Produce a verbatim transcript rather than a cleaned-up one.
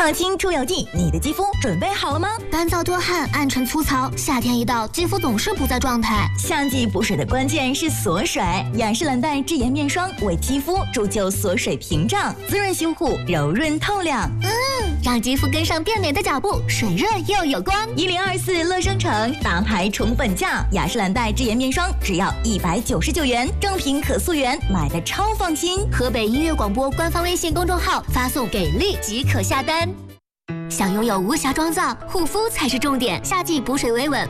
创新出游记，你的肌肤准备好了吗？ 干燥多汗、暗沉粗糙，夏天一到，肌肤总是不在状态。 夏季补水的关键是锁水，雅诗兰黛智颜面霜为肌肤铸就锁水屏障，滋润修护，柔润透亮。 嗯，让肌肤跟上变美的脚步，水润又有光。 一零二四乐生城大牌宠本价，雅诗兰黛智颜面霜只要一百九十九元，正品可溯源，买的超放心。 河北音乐广播官方微信公众号发送给力即可下单。想拥有无瑕妆造，护肤才是重点。夏季补水维稳，